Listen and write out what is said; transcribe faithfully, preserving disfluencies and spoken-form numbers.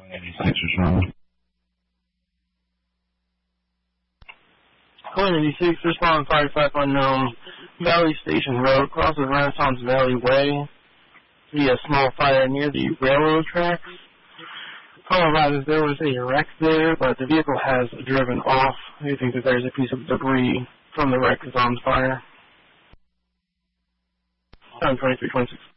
eighty-six responding. one eighty-six, respond fire five unknown, Valley Station Road, crosses Renaissance Valley Way, via small fire near the railroad tracks. Call advises there was a wreck there, but the vehicle has driven off. They think that there's a piece of debris from the wreck that's on fire. seven twenty-three twenty-six.